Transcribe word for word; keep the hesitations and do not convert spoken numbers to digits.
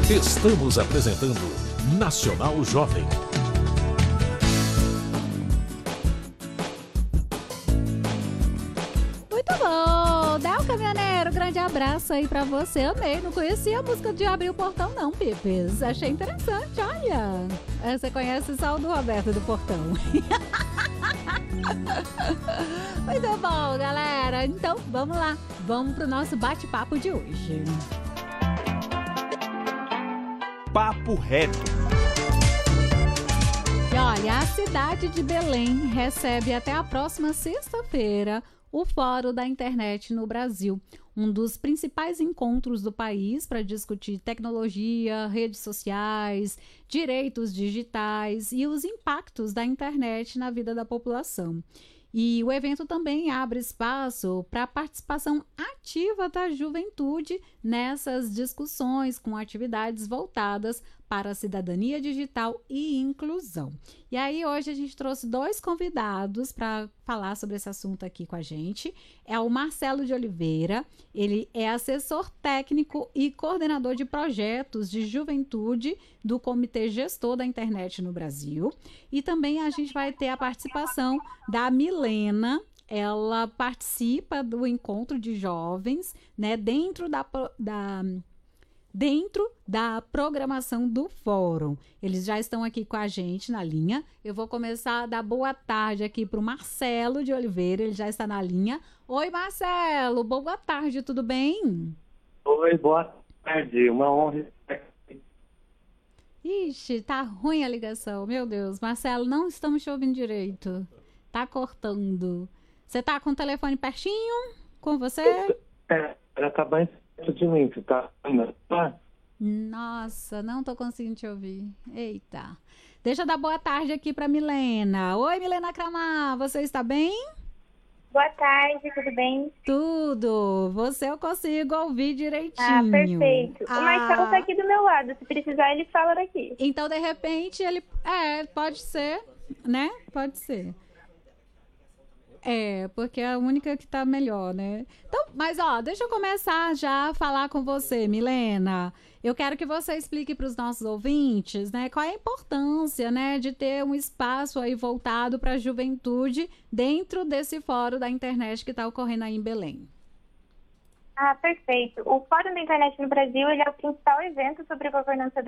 Estamos apresentando Nacional Jovem. Muito bom! Del Caminhoneiro, grande abraço aí pra você. Amei, não conhecia a música de Abrir o Portão não, Pipes. Achei interessante, olha. Você conhece só o do Roberto do Portão. Muito bom, galera. Então, vamos lá. Vamos pro nosso bate-papo de hoje. Papo reto. E olha, a cidade de Belém recebe até a próxima sexta-feira o Fórum da Internet no Brasil, um dos principais encontros do país para discutir tecnologia, redes sociais, direitos digitais e os impactos da internet na vida da população. E o evento também abre espaço para a participação ativa da juventude nessas discussões com atividades voltadas para a cidadania digital e inclusão. E aí hoje a gente trouxe dois convidados para falar sobre esse assunto aqui com a gente. É o Marcelo de Oliveira, ele é assessor técnico e coordenador de projetos de juventude do Comitê Gestor da Internet no Brasil. E também a gente vai ter a participação da Milena. Ela participa do encontro de jovens, né, dentro da, da, dentro da programação do fórum. Eles já estão aqui com a gente na linha. Eu vou começar a dar boa tarde aqui para o Marcelo de Oliveira, ele já está na linha. Oi, Marcelo, boa tarde, tudo bem? Oi, boa tarde, uma honra. Ixi, tá ruim a ligação, meu Deus. Marcelo, não estamos te ouvindo direito. Tá cortando. Você tá com o telefone pertinho com você? É, ela tá bem perto de mim, você tá? Nossa, não tô conseguindo te ouvir. Eita. Deixa eu dar boa tarde aqui pra Milena. Oi, Milena Cramar, você está bem? Boa tarde, tudo bem? Tudo. Você eu consigo ouvir direitinho. Ah, perfeito. Ah. O Marcelo tá aqui do meu lado, se precisar ele fala daqui. Então, de repente, ele... É, pode ser, né? Pode ser. É, porque é a única que tá melhor, né? Então, mas ó, deixa eu começar já a falar com você, Milena. Eu quero que você explique para os nossos ouvintes, né, qual é a importância, né, de ter um espaço aí voltado para a juventude dentro desse fórum da internet que está ocorrendo aí em Belém. Ah, perfeito. O Fórum da Internet no Brasil ele é o principal evento sobre governança